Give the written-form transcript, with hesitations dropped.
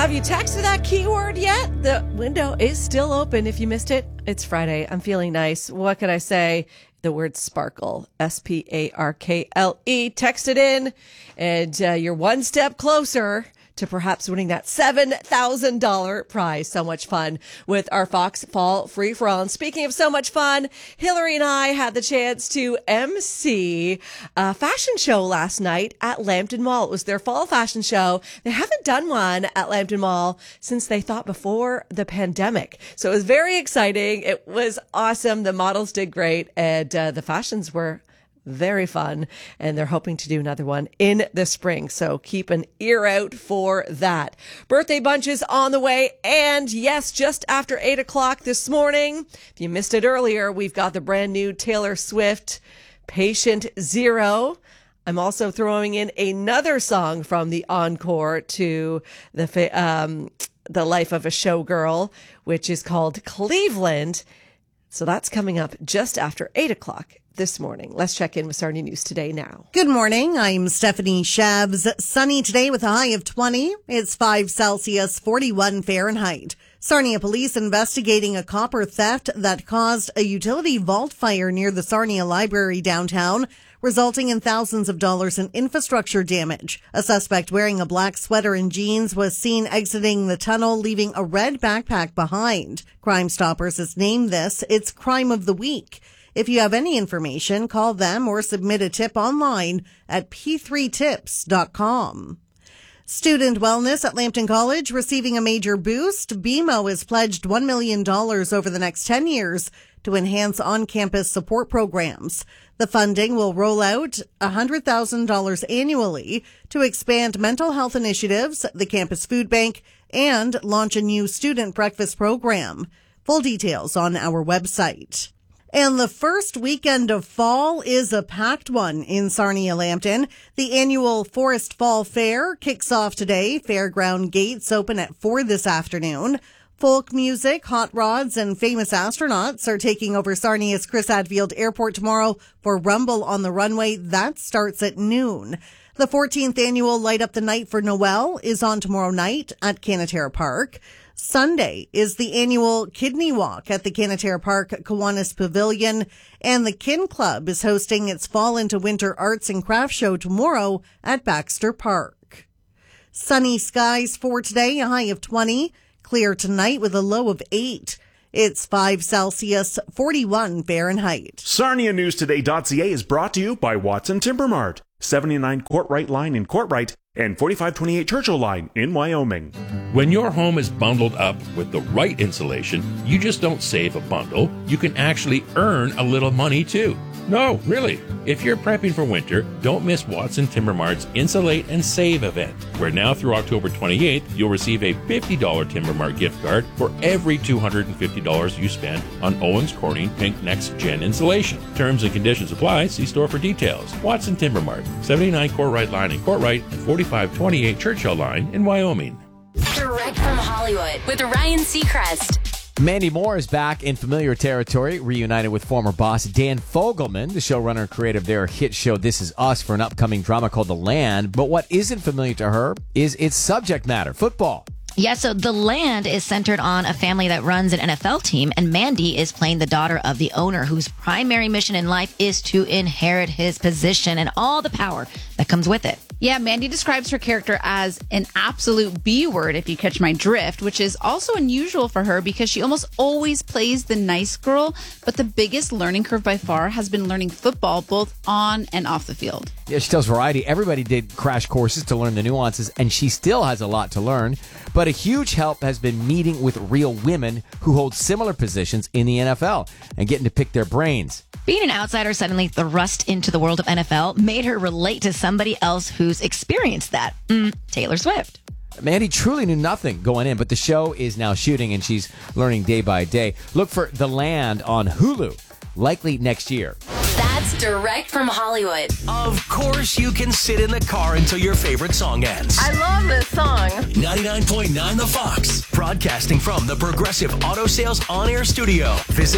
Have you texted that keyword yet? The window is still open if you missed it. It's Friday. I'm feeling nice. What can I say? The word sparkle, SPARKLE. Text it in, and you're one step closer to perhaps winning that $7,000 prize. So much fun with our Fox Fall Free For All. And speaking of so much fun, Hillary and I had the chance to MC a fashion show last night at Lambton Mall. It was their fall fashion show. They haven't done one at Lambton Mall since they thought before the pandemic. So it was very exciting. It was awesome. The models did great, and the fashions were very fun, and they're hoping to do another one in the spring. So keep an ear out for that. Birthday bunches on the way. And yes, just after 8 o'clock this morning, if you missed it earlier, we've got the brand new Taylor Swift Patient Zero. I'm also throwing in another song from the encore to the life of a showgirl, which is called Cleveland. So that's coming up just after 8 o'clock this morning. Let's check in with Sarnia News Today now. Good morning. I'm Stephanie Shabs. Sunny today with a high of 20. It's 5 Celsius, 41 Fahrenheit. Sarnia police investigating a copper theft that caused a utility vault fire near the Sarnia Library downtown, resulting in thousands of dollars in infrastructure damage. A suspect wearing a black sweater and jeans was seen exiting the tunnel, leaving a red backpack behind. Crime Stoppers has named this its Crime of the Week. If you have any information, call them or submit a tip online at p3tips.com. Student wellness at Lambton College receiving a major boost. BMO has pledged $1 million over the next 10 years to enhance on-campus support programs. The funding will roll out $100,000 annually to expand mental health initiatives, the campus food bank, and launch a new student breakfast program. Full details on our website. And the first weekend of fall is a packed one in Sarnia-Lambton. The annual Forest Fall Fair kicks off today. Fairground gates open at 4 this afternoon. Folk music, hot rods, and famous astronauts are taking over Sarnia's Chris Hadfield Airport tomorrow for Rumble on the Runway. That starts at noon. The 14th annual Light Up the Night for Noel is on tomorrow night at Canatera Park. Sunday is the annual Kidney Walk at the Canatera Park Kiwanis Pavilion, and the Kin Club is hosting its Fall into Winter Arts and Crafts Show tomorrow at Baxter Park. Sunny skies for today, a high of 20. Clear tonight with a low of 8. It's 5 Celsius, 41 Fahrenheit. SarniaNewsToday.ca is brought to you by Watson Timber Mart, 79 Courtright Line in Courtright and 4528 Churchill Line in Wyoming. When your home is bundled up with the right insulation, you just don't save a bundle. You can actually earn a little money too. No, really. If you're prepping for winter, don't miss Watson Timber Mart's Insulate and Save event, where now through October 28th, you'll receive a $50 Timber Mart gift card for every $250 you spend on Owens Corning Pink Next Gen insulation. Terms and conditions apply. See store for details. Watson Timber Mart, 79 Courtright Line in Courtright and 4528 Churchill Line in Wyoming. Direct from Hollywood with Ryan Seacrest. Mandy Moore is back in familiar territory, reunited with former boss Dan Fogelman, the showrunner and creator of their hit show This Is Us, for an upcoming drama called The Land. But what isn't familiar to her is its subject matter, football. Yeah, so The Land is centered on a family that runs an NFL team, and Mandy is playing the daughter of the owner, whose primary mission in life is to inherit his position and all the power that comes with it. Yeah, Mandy describes her character as an absolute B word, if you catch my drift, which is also unusual for her because she almost always plays the nice girl. But the biggest learning curve by far has been learning football, both on and off the field. Yeah, she tells Variety everybody did crash courses to learn the nuances, and she still has a lot to learn. But a huge help has been meeting with real women who hold similar positions in the NFL and getting to pick their brains. Being an outsider suddenly thrust into the world of NFL made her relate to somebody else who's experienced that. Taylor Swift. Mandy truly knew nothing going in, but the show is now shooting and she's learning day by day. Look for The Land on Hulu, likely next year. That's direct from Hollywood. Of course you can sit in the car until your favorite song ends. I love this song. 99.9 The Fox, broadcasting from the Progressive Auto Sales On-Air Studio. Visit